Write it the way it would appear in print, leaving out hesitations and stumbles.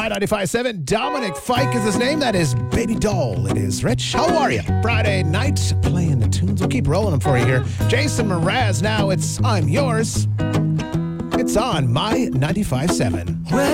My 95.7, Dominic Fike is his name. That is Baby Doll. It is Rich. How are you? Friday night, playing the tunes. We'll keep rolling them for you here. Jason Mraz, now it's I'm Yours. It's on My 95.7.